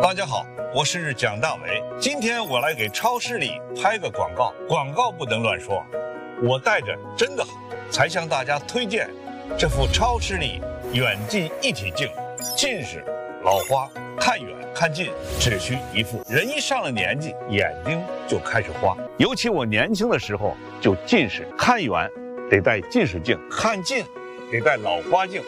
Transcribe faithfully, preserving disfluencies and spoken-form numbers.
大家好，我是蒋大为。今天我来给超视力拍个广告，广告不能乱说，我戴着真的好，才向大家推荐这副超视力远近一体镜。近视、老花、看远看近只需一副。人一上了年纪，眼睛就开始花，尤其我年轻的时候就近视，看远得戴近视镜，看近得戴老花镜。